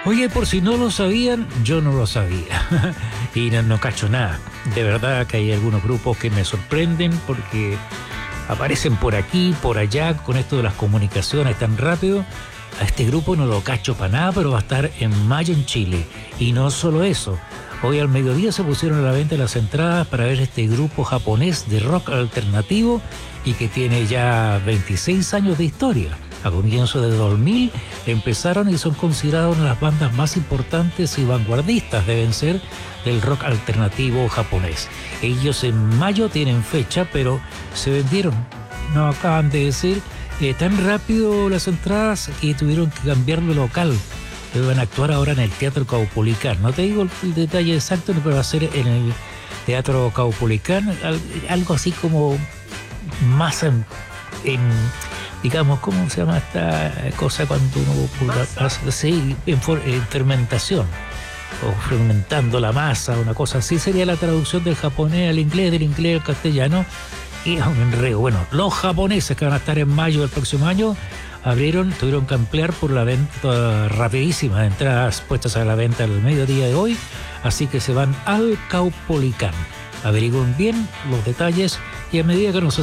Oye, por si no lo sabían, yo no lo sabía. Y no cacho nada. De verdad que hay algunos grupos que me sorprenden porque aparecen por aquí, por allá, con esto de las comunicaciones tan rápido. A este grupo no lo cacho para nada, pero va a estar en mayo en Chile. Y no solo eso. Hoy al mediodía se pusieron a la venta las entradas para ver este grupo japonés de rock alternativo y que tiene ya 26 años de historia. A comienzos de 2000 empezaron y son considerados una de las bandas más importantes y vanguardistas, deben ser, del rock alternativo japonés. Ellos en mayo tienen fecha, pero se vendieron, nos acaban de decir, tan rápido las entradas que tuvieron que cambiar de local. Van a actuar ahora en el Teatro Caupolicán. No te digo el detalle exacto, pero va a ser en el Teatro Caupolicán, algo así como más en digamos, ¿cómo se llama esta cosa cuando uno hace? Sí, en fermentación, o fermentando la masa, una cosa así sería la traducción del japonés al inglés, del inglés al castellano, y es un enredo. Bueno, los japoneses que van a estar en mayo del próximo año tuvieron que ampliar por la venta rapidísima de entradas puestas a la venta al mediodía de hoy, así que se van al Caupolicán. Averigüen bien los detalles y a medida que nos